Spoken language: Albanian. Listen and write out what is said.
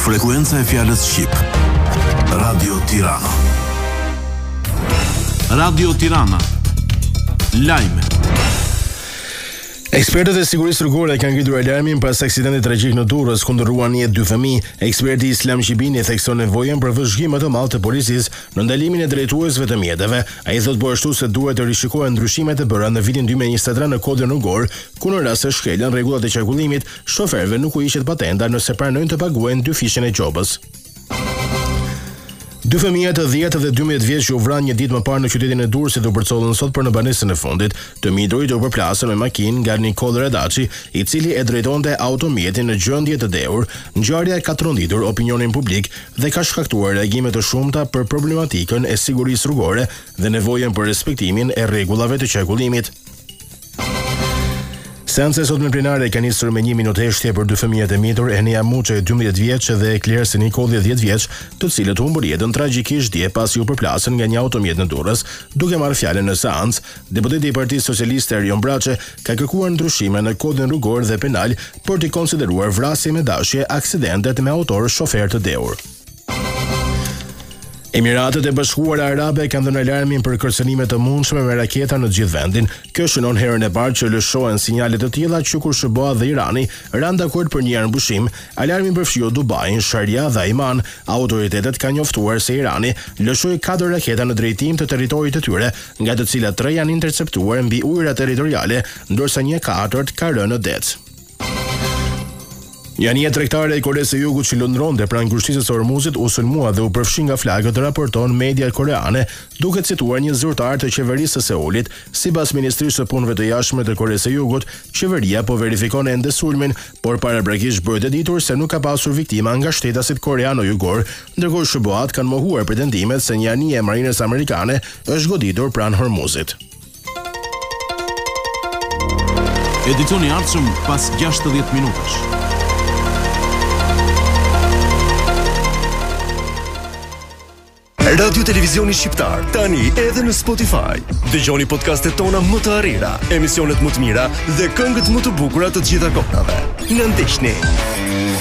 Frekuenca e fjalës shqip. Radio Tirana. Radio Tirana. Lajme. Ekspertët e sigurisë rrugore kanë ngritur alarmin pas aksidentit tragjik në Durrës ku ndërruan jetë 2 fëmijë. Eksperti Islam Shibini thekson nevojën për vëzhgim më të madh të policisë në ndalimin e drejtuesve të mjeteve. Ai thotë po ashtu se duhet të rishikohen ndryshimet e bëra në vitin 2023 në kodin rrugor, ku në rast se shkelën rregullat e qarkullimit, shoferëve nuk u hiqet patenta nëse pranojnë të paguajnë 2 fishën e qopës. 2 fëmijë të 10 dhe 12 vjeç u vranë një ditë më parë në qytetin e Durrësit u përcollën sot për në banesën e fundit. Të miturit u përplasën me makinë nga Nicole Redaci, i cili e drejtonte automjetin në gjendje të dehur. Ngjarja ka tronditur opinionin publik dhe ka shkaktuar reagime të shumta për problematikën e sigurisë rrugore dhe nevojën për respektimin e rregullave të qarkullimit. Seanca e sotme plenare ka nisur me 1 minutë heshtje për 2 fëmijët e mitur, Enia Muçe 12 vjeç dhe Claire Nikolli 10 vjeç, të cilët humbur jetën tragjikisht dje pasi u përplasën nga një automjet në Durrës. Duke marrë fjalën në seancë, deputeti i Partisë Socialiste Erion Braçe ka kërkuar ndryshime në kodin rrugor dhe penal për të konsideruar vrasje me dashje aksidentet me autor shofer të dehur. Emiratet e Bashkuara Arabe kanë dhënë alarmin për kërcënime të mundshme me raketa në gjithë vendin. Kjo shënon herën e parë që lëshohen sinjale të tilla që kur SBA dhe Irani ranë dakord për një armbushim. Alarmin përfshiu Dubain, Sharjah dhe Ajman. Autoritetet kanë njoftuar se Irani lëshoi 4 raketa në drejtim të territorit të tyre, nga të cilat 3 janë interceptuar mbi ujëra territoriale, ndërsa një 4 ka rënë në det. Janë tregtare e Koresë së Jugut që lëndronte pranë ngushtisë së Hormuzit u sulmua dhe u përfshi nga flagët, raporton media koreane, duke cituar një zyrtar të qeverisë së Seulit. Sipas Ministrisë së Punëve të Jashtme të Koresë së Jugut, qeveria po verifikon ende sulmin, por paraprakisht bëhet e ditur se nuk ka pasur viktima nga shtetasit koreano-jugor, ndërkohë SBA-t kanë mohuar pretendimet se një anije e marinës amerikane është goditur pranë Hormuzit. Edicioni i ardhshëm pas 60 minutash. Radio Televizioni Shqiptar, tani edhe në Spotify. Dëgjoni podcastet tona më të arira, emisionet më të mira dhe këngët më të bukura të gjitha kohërave. Na ndiqni.